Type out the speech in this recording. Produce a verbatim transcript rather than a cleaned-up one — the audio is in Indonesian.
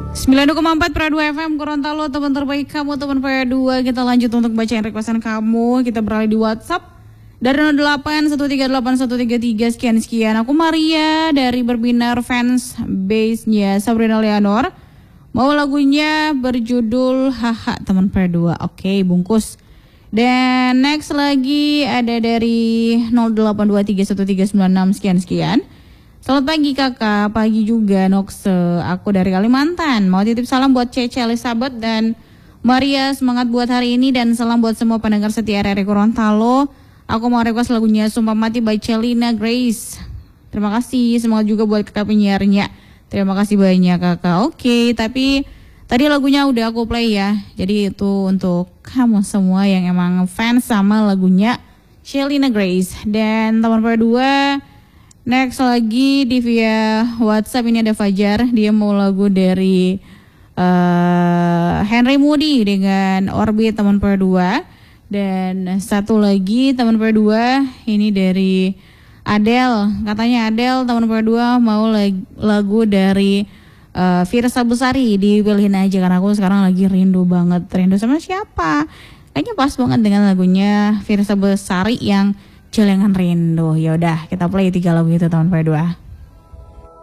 sembilan koma empat Pra dua F M Gorontalo, teman terbaik kamu, teman Pra dua. Kita lanjut untuk bacain requestan kamu. Kita beralih di WhatsApp dari nol delapan satu tiga delapan satu tiga tiga sekian-sekian. Aku Maria dari Berbinar Fans Base-nya Sabrina Leonor. Mau lagunya berjudul Haha teman Pra dua. Oke, bungkus. Dan next lagi ada dari nol delapan dua tiga satu tiga sembilan enam sekian-sekian. Selamat pagi kakak, pagi juga Nokse, aku dari Kalimantan. Mau titip salam buat Cece Elizabeth dan Maria, semangat buat hari ini. Dan salam buat semua pendengar setia R R I Gorontalo. Aku mau request lagunya Sumpah Mati by Celina Grace. Terima kasih, semangat juga buat kakak penyiarnya. Terima kasih banyak kakak. Oke, tapi tadi lagunya udah aku play ya. Jadi itu untuk kamu semua yang emang fans sama lagunya Celina Grace. Dan teman Pra dua, next lagi di via WhatsApp ini ada Fajar. Dia mau lagu dari uh, Henry Moody dengan Orbit teman Pra dua. Dan satu lagi teman Pra dua ini dari Adele. Katanya Adele teman Pra dua mau lag- lagu dari uh, Firsa Besari. Dipilihin aja karena aku sekarang lagi rindu banget. Rindu sama siapa? Kayaknya pas banget dengan lagunya Firsa Besari yang Celengan Rindu. Ya udah, kita play tiga lagu itu teman Pra dua.